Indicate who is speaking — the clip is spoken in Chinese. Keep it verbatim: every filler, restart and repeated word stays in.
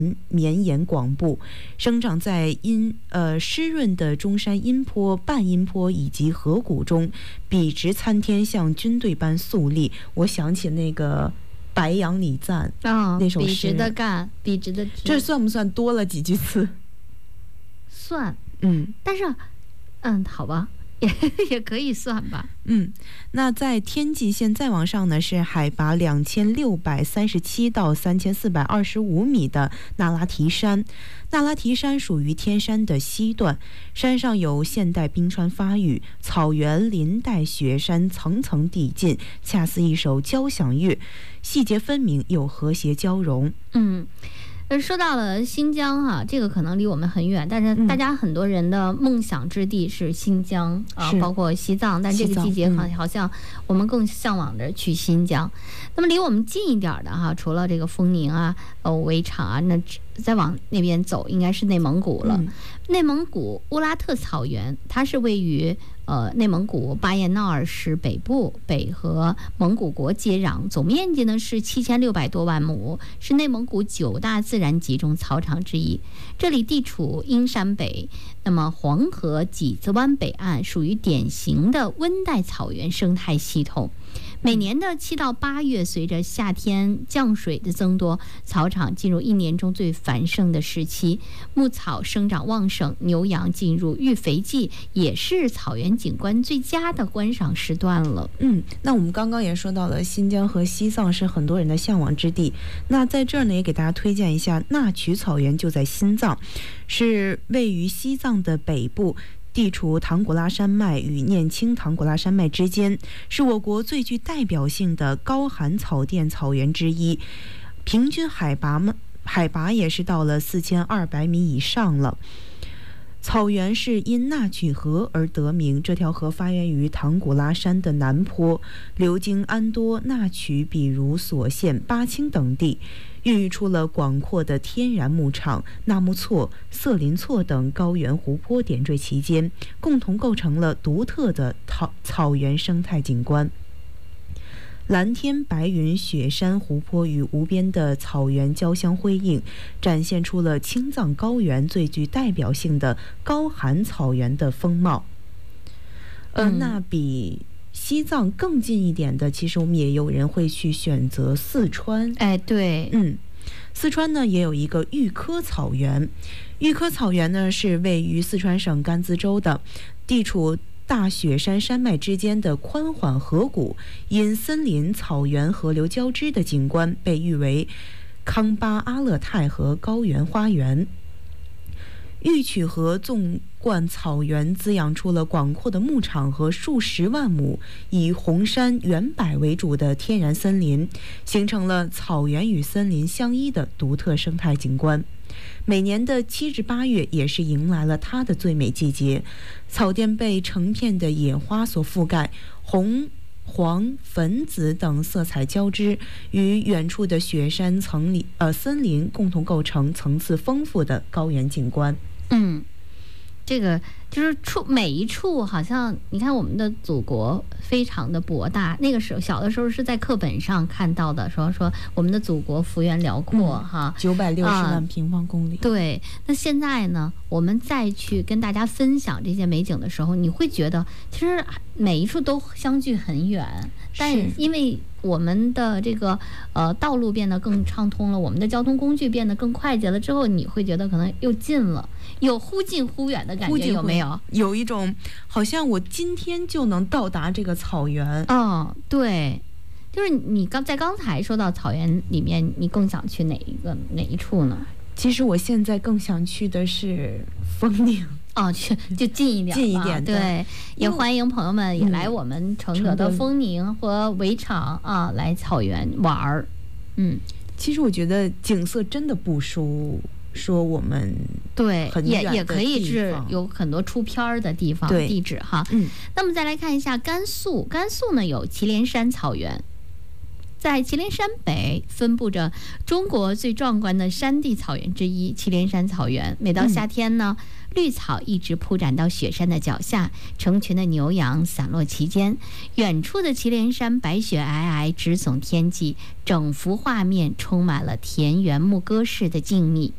Speaker 1: 绵延广布，生长在阴呃湿润的中山阴坡、半阴坡以及河谷中，笔直参天，像军队般肃立。我想起那个白杨礼赞
Speaker 2: 啊，
Speaker 1: 那首诗，
Speaker 2: 笔直的干，笔直的直，
Speaker 1: 这算不算多了几句词？
Speaker 2: 算，
Speaker 1: 嗯，
Speaker 2: 但是，嗯，好吧。也, 也可以算吧。
Speaker 1: 嗯，那在天际线再往上呢，是海拔两千六百三十七到三千四百二十五米的那拉提山。那拉提山属于天山的西段，山上有现代冰川发育，草原林带雪山层层递进，恰似一首交响乐，细节分明又和谐交融。
Speaker 2: 嗯。说到了新疆哈、啊，这个可能离我们很远，但是大家很多人的梦想之地是新疆、嗯、啊，包括西藏，但这个季节好好像我们更向往着去新疆。嗯、那么离我们近一点的哈，除了这个丰宁啊、呃围场啊，那再往那边走应该是内蒙古了。嗯、内蒙古乌拉特草原，它是位于呃内蒙古巴彦淖尔市北部，北和蒙古国接壤，总面积呢是七千六百多万亩，是内蒙古九大自然集中草场之一。这里地处阴山北，那么黄河几子湾北岸，属于典型的温带草原生态系统。每年的七到八月，随着夏天降水的增多，草场进入一年中最繁盛的时期，牧草生长旺盛，牛羊进入育肥季，也是草原景观最佳的观赏时段了。
Speaker 1: 嗯，那我们刚刚也说到了，新疆和西藏是很多人的向往之地。那在这儿呢，也给大家推荐一下纳曲草原，就在新藏，是位于西藏的北部。地处唐古拉山脉与念青唐古拉山脉之间，是我国最具代表性的高寒草甸草原之一，平均海拔海拔也是到了四千二百米以上了。草原是因纳曲河而得名，这条河发源于唐古拉山的南坡，流经安多、纳曲、比如所县、巴青等地，孕育出了广阔的天然牧场纳木错、色林错等高原湖泊点缀其间，共同构成了独特的草草原生态景观。蓝天白云、雪山、湖泊与无边的草原交相辉映，展现出了青藏高原最具代表性的高寒草原的风貌。呃，嗯、那比西藏更近一点的，其实我们也有人会去选择四川。
Speaker 2: 哎，对，
Speaker 1: 嗯，四川呢也有一个玉科草原，玉科草原呢是位于四川省甘孜州的，地处大雪山山脉之间的宽缓河谷，因森林、草原、河流交织的景观，被誉为康巴阿勒泰和高原花园。玉曲河纵贯草原，滋养出了广阔的牧场和数十万亩以红杉、圆柏为主的天然森林，形成了草原与森林相依的独特生态景观。每年的七至八月也是迎来了它的最美季节，草甸被成片的野花所覆盖，红、黄、粉紫等色彩交织，与远处的雪山层里呃森林共同构成层次丰富的高原景观。
Speaker 2: 嗯，这个就是处每一处好像你看我们的祖国非常的博大，那个时候小的时候是在课本上看到的，说说我们的祖国幅员辽阔、嗯、哈，
Speaker 1: 九百六十万平方公里、
Speaker 2: 啊、对。那现在呢，我们再去跟大家分享这些美景的时候，你会觉得其实每一处都相距很远，但因为我们的这个呃道路变得更畅通了，我们的交通工具变得更快捷了之后，你会觉得可能又近了，有忽近忽远的感觉，有没有？
Speaker 1: 有一种好像我今天就能到达这个草原。
Speaker 2: 哦，对，就是你刚在刚才说到草原里面，你更想去哪一个哪一处呢？
Speaker 1: 其实我现在更想去的是丰宁。
Speaker 2: 哦，去就近一点，
Speaker 1: 近一点。
Speaker 2: 对，也欢迎朋友们也来我们承德的丰宁和围场啊，来草原玩儿。嗯，
Speaker 1: 其实我觉得景色真的不输说我们
Speaker 2: 对，也也可以是有很多出片儿的地方地址哈。嗯，那么再来看一下甘肃，甘肃呢有祁连山草原。 在祁连山北分布着中国最壮观的山地草原之一——祁连山草原。每到夏天呢，嗯、绿草一直铺展到雪山的脚下，成群的牛羊散落其间。远处的祁连山白雪皑皑，直耸天际，整幅画面充满了田园牧歌式的静谧。